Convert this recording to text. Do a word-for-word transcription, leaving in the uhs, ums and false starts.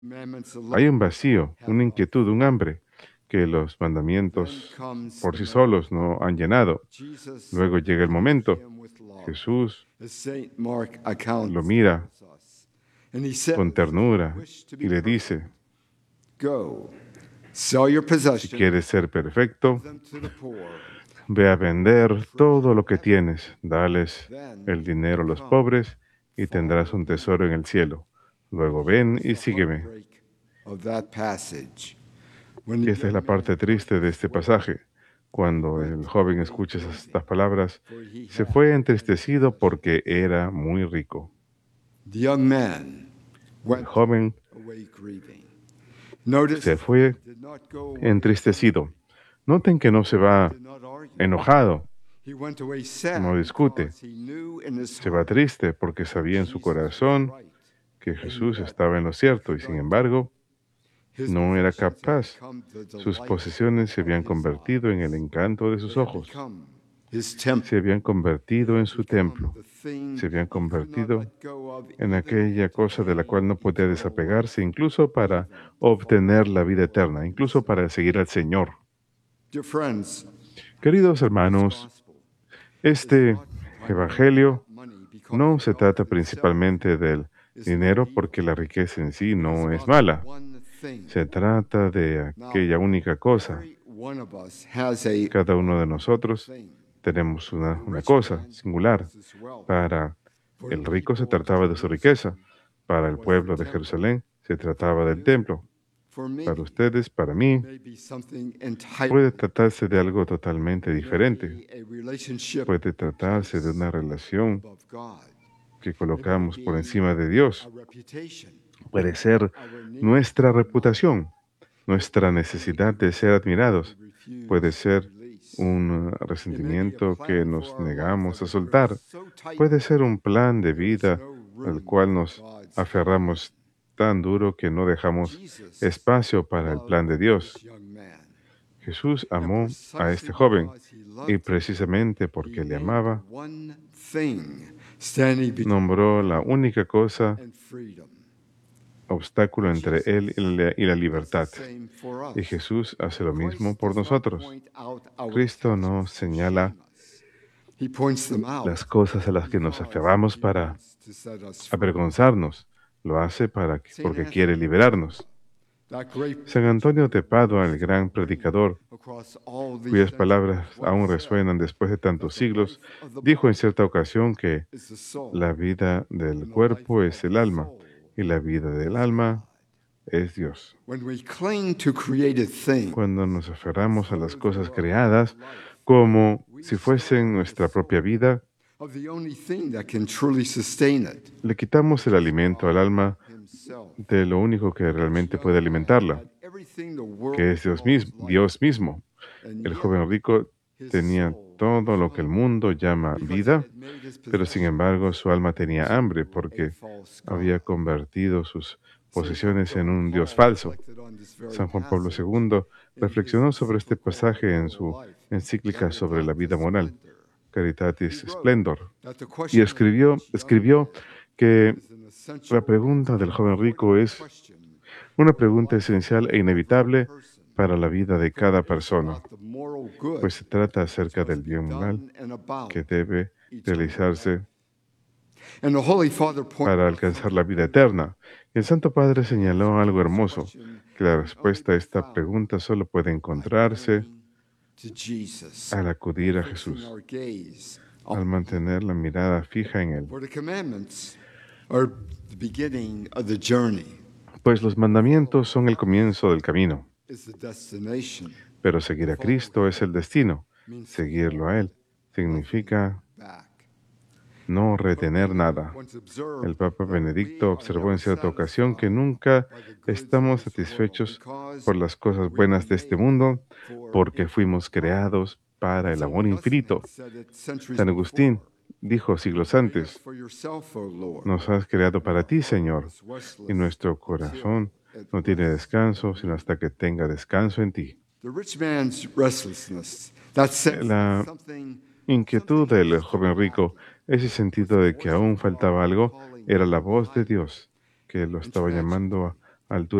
Hay un vacío, una inquietud, un hambre que los mandamientos por sí solos no han llenado. Luego llega el momento. Jesús lo mira con ternura y le dice, si quieres ser perfecto, ve a vender todo lo que tienes, dales el dinero a los pobres y tendrás un tesoro en el cielo. Luego ven y sígueme. Y esta es la parte triste de este pasaje. Cuando el joven escucha estas palabras, se fue entristecido porque era muy rico. El joven se fue entristecido. Noten que no se va enojado, no discute, se va triste porque sabía en su corazón que Jesús estaba en lo cierto y sin embargo no era capaz. Sus posesiones se habían convertido en el encanto de sus ojos, se habían convertido en su templo, se habían convertido en aquella cosa de la cual no podía desapegarse, incluso para obtener la vida eterna, incluso para seguir al Señor. Queridos hermanos, este Evangelio no se trata principalmente del dinero porque la riqueza en sí no es mala. Se trata de aquella única cosa. Cada uno de nosotros tenemos una, una cosa singular. Para el rico se trataba de su riqueza. Para el pueblo de Jerusalén se trataba del templo. Para ustedes, para mí, puede tratarse de algo totalmente diferente. Puede tratarse de una relación que colocamos por encima de Dios. Puede ser nuestra reputación, nuestra necesidad de ser admirados. Puede ser un resentimiento que nos negamos a soltar. Puede ser un plan de vida al cual nos aferramos tan duro que no dejamos espacio para el plan de Dios. Jesús amó a este joven y precisamente porque le amaba, nombró la única cosa obstáculo entre él y la, y la libertad. Y Jesús hace lo mismo por nosotros. Cristo nos señala las cosas a las que nos aferramos para avergonzarnos. Lo hace para, porque quiere liberarnos. San Antonio de Padua, el gran predicador, cuyas palabras aún resuenan después de tantos siglos, dijo en cierta ocasión que la vida del cuerpo es el alma y la vida del alma es Dios. Cuando nos aferramos a las cosas creadas como si fuesen nuestra propia vida, le quitamos el alimento al alma de lo único que realmente puede alimentarla, que es Dios mismo. Dios mismo. El joven rico tenía todo lo que el mundo llama vida, pero sin embargo su alma tenía hambre porque había convertido sus posesiones en un Dios falso. San Juan Pablo segundo reflexionó sobre este pasaje en su encíclica sobre la vida moral, Caritatis Splendor, y escribió, escribió que la pregunta del joven rico es una pregunta esencial e inevitable para la vida de cada persona, pues se trata acerca del bien moral que debe realizarse para alcanzar la vida eterna. Y el Santo Padre señaló algo hermoso, que la respuesta a esta pregunta solo puede encontrarse al acudir a Jesús, al mantener la mirada fija en Él. Pues los mandamientos son el comienzo del camino, pero seguir a Cristo es el destino. Seguirlo a Él significa no retener nada. El Papa Benedicto observó en cierta ocasión que nunca estamos satisfechos por las cosas buenas de este mundo porque fuimos creados para el amor infinito. San Agustín dijo siglos antes, nos has creado para ti, Señor, y nuestro corazón no tiene descanso sino hasta que tenga descanso en ti. La inquietud del joven rico, ese sentido de que aún faltaba algo, era la voz de Dios que lo estaba llamando a, altura.